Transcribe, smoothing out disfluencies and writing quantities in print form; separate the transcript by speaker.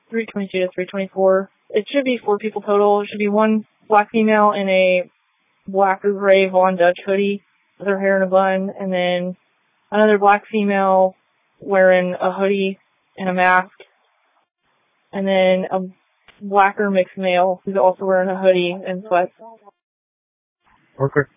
Speaker 1: 322 to 324. It should be 4 people total. It should be one black female in a black or gray Von Dutch hoodie with her hair in a bun, and then another black female wearing a hoodie and a mask, and then a black or mixed male who's also wearing a hoodie and sweats.
Speaker 2: Okay.